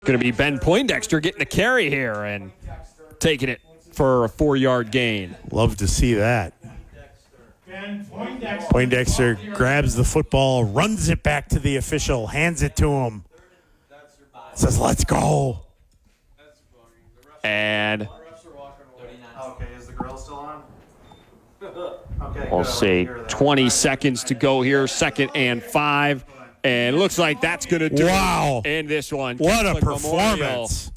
Going to be Ben Poindexter getting the carry here and taking it for a 4-yard gain. Love to see that. Poindexter grabs the football, runs it back to the official, hands it to him. Says, let's go. And okay, is the grill still on? Okay, we'll see. 20 seconds to go here, 2nd and 5. And it looks like that's going to do it in this one. What Catholic a performance.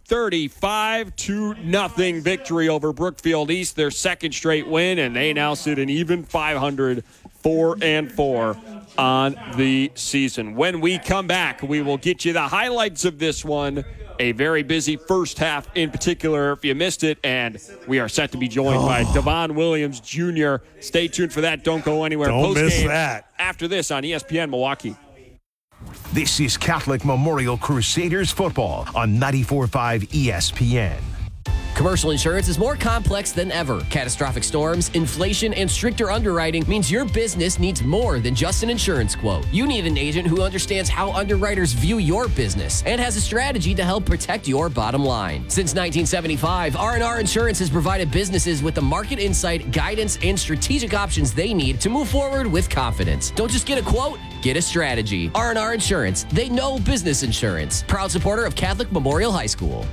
35-0 victory over Brookfield East, their 2nd straight win, and they now sit an even 500, 4-4 on the season. When we come back, we will get you the highlights of this one. A very busy first half in particular, if you missed it, and we are set to be joined by Devon Williams Jr. Stay tuned for that. Don't go anywhere. Don't miss Post-game that. after this on ESPN Milwaukee. This is Catholic Memorial Crusaders football on 94.5 ESPN. Commercial insurance is more complex than ever. Catastrophic storms, inflation, and stricter underwriting means your business needs more than just an insurance quote. You need an agent who understands how underwriters view your business and has a strategy to help protect your bottom line. Since 1975, R&R Insurance has provided businesses with the market insight, guidance, and strategic options they need to move forward with confidence. Don't just get a quote, get a strategy. R&R Insurance, they know business insurance. Proud supporter of Catholic Memorial High School.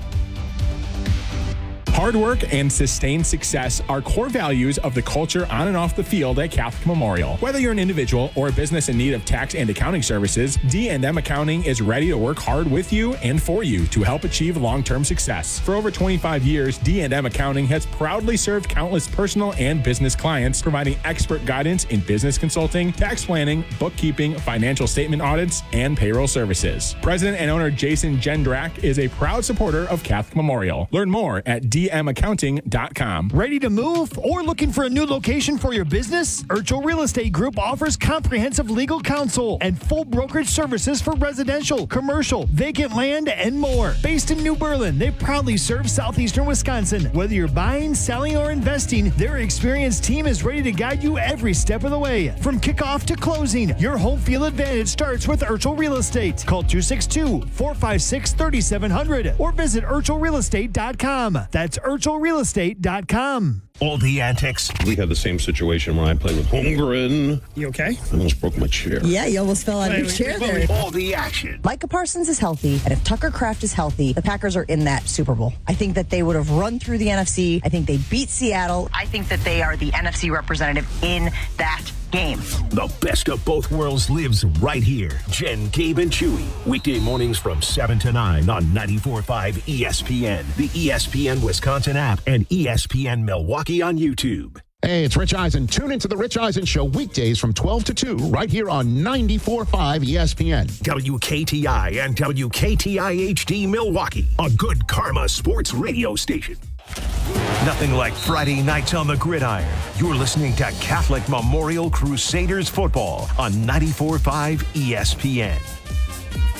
Hard work and sustained success are core values of the culture on and off the field at Catholic Memorial. Whether you're an individual or a business in need of tax and accounting services, D&M Accounting is ready to work hard with you and for you to help achieve long-term success. For over 25 years, D&M Accounting has proudly served countless personal and business clients, providing expert guidance in business consulting, tax planning, bookkeeping, financial statement audits, and payroll services. President and owner Jason Jendrak is a proud supporter of Catholic Memorial. Learn more at dmaccounting.com. Ready to move or looking for a new location for your business? Urchel Real Estate Group offers comprehensive legal counsel and full brokerage services for residential, commercial, vacant land, and more. Based in New Berlin, they proudly serve southeastern Wisconsin. Whether you're buying, selling, or investing, their experienced team is ready to guide you every step of the way. From kickoff to closing, your home field advantage starts with Urchel Real Estate. Call 262-456-3700 or visit urchelrealestate.com. That's urchelrealestate.com. All the antics. We had the same situation when I played with Holmgren. You okay? I almost broke my chair. Yeah, you almost fell out of your chair there. All the action. Micah Parsons is healthy, and if Tucker Kraft is healthy, the Packers are in that Super Bowl. I think that they would have run through the NFC. I think they beat Seattle. I think that they are the NFC representative in that game. The best of both worlds lives right here. Jen, Gabe, and Chewy. Weekday mornings from 7 to 9 on 94.5 ESPN, the ESPN Wisconsin app, and ESPN Milwaukee on YouTube. Hey, it's Rich Eisen. Tune into The Rich Eisen Show weekdays from 12 to 2 right here on 94.5 ESPN. WKTI and WKTI HD Milwaukee, a good karma sports radio station. Nothing like Friday nights on the gridiron. You're listening to Catholic Memorial Crusaders football on 94.5 ESPN.